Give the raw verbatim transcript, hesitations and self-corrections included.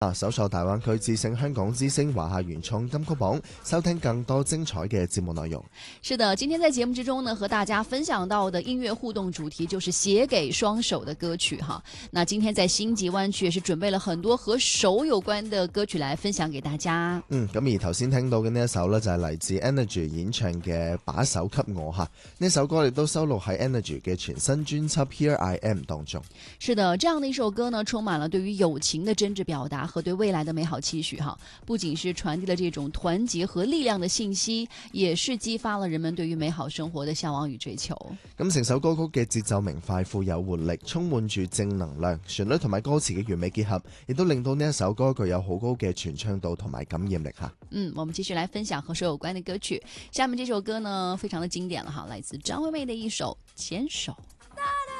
啊！搜索大灣區之聲、香港之聲、華夏原創金曲榜，收聽更多精彩嘅節目內容。 是的，今天在節目之中呢，和大家分享到的音樂互動主題就是寫給雙手的歌曲哈。那今天在星際灣區也是準備了很多和手有關的歌曲來分享給大家。 嗯，咁而頭先聽到嘅呢一首呢，就係嚟自 Energy 演唱嘅《把手給我》哈。呢首歌亦都收錄喺 Energy 嘅全新專輯《Here I Am》當中。 是的，這樣的一首歌呢，充滿了對於友情的真摯表達和對未來的美好期許哈，不僅是傳遞了這種團結和力量的信息，也是激發了人們對於美好生活的向往與追求。 咁成首歌曲嘅節奏明快、富有活力，充滿住正能量，旋律同埋歌詞嘅完美結合，亦都令到呢一首歌具有好高嘅傳唱度同埋感染力哈。 嗯，我們繼續來分享和手有關的歌曲。下面這首歌呢，非常的經典了哈，來自張惠妹的一首《牽手》。